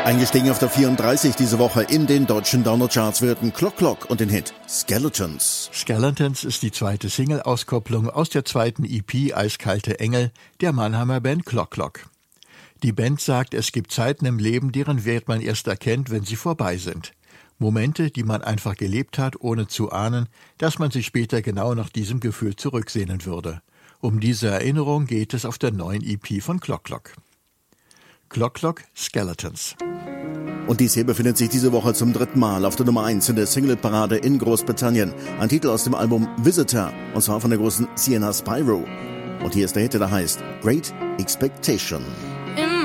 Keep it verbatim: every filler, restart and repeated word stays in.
Eingestiegen auf der vierunddreißig diese Woche in den deutschen Downer-Charts würden Clock Clock und den Hit Skeletons. Skeletons ist die zweite Single-Auskopplung aus der zweiten E P Eiskalte Engel der Mannheimer Band Clock Clock. Die Band sagt, es gibt Zeiten im Leben, deren Wert man erst erkennt, wenn sie vorbei sind. Momente, die man einfach gelebt hat, ohne zu ahnen, dass man sich später genau nach diesem Gefühl zurücksehnen würde. Um diese Erinnerung geht es auf der neuen E P von Clock Clock. Clock Clock, Skeletons. Und dies hier befindet sich diese Woche zum dritten Mal auf der Nummer eins in der Single-Parade in Großbritannien. Ein Titel aus dem Album Visitor, und zwar von der großen Sienna Spyro. Und hier ist der Hit, der heißt Great Expectation.